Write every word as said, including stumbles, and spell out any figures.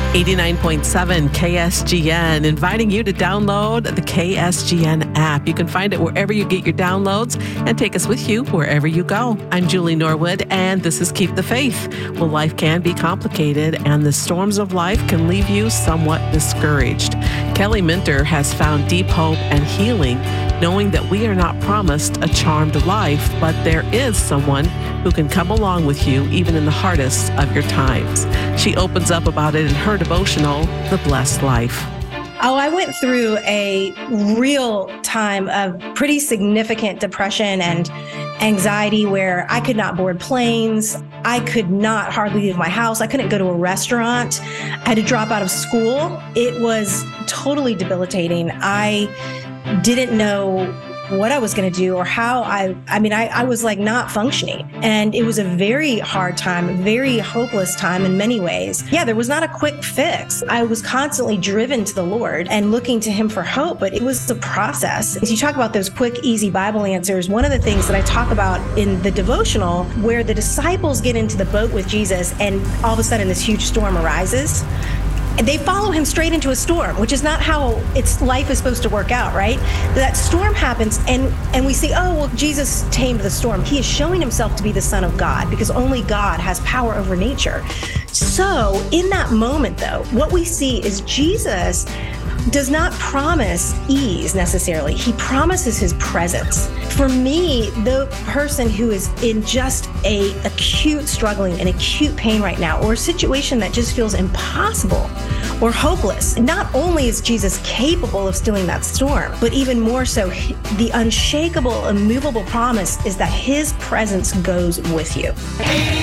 eighty-nine point seven K S G N, inviting you to download the K S G N app. You can find it wherever you get your downloads and take us with you wherever you go. I'm Julie Norwood, and this is Keep the Faith. Well, life can be complicated, and the storms of life can leave you somewhat discouraged. Kelly Minter has found deep hope and healing, knowing that we are not promised a charmed life, but there is someone who can come along with you even in the hardest of your times. She opens up about it in her devotional, The Blessed Life. Oh, I went through a real time of pretty significant depression and anxiety where I could not board planes. I could not hardly leave my house. I couldn't go to a restaurant. I had to drop out of school. It was totally debilitating. I didn't know what I was going to do or how I, I mean, I, I was like not functioning. And it was a very hard time, a very hopeless time in many ways. Yeah, there was not a quick fix. I was constantly driven to the Lord and looking to him for hope, but it was a process. As you talk about those quick, easy Bible answers, one of the things that I talk about in the devotional where the disciples get into the boat with Jesus and all of a sudden this huge storm arises, they follow him straight into a storm, which is not how its life is supposed to work out, right? That storm happens and, and we say, oh, well, Jesus tamed the storm. He is showing himself to be the Son of God because only God has power over nature. So in that moment, though, what we see is Jesus does not promise ease necessarily. He promises his presence. For me, the person who is in just a acute struggling and acute pain right now, or a situation that just feels impossible or hopeless, not only is Jesus capable of stilling that storm, but even more so, the unshakable, immovable promise is that his presence goes with you.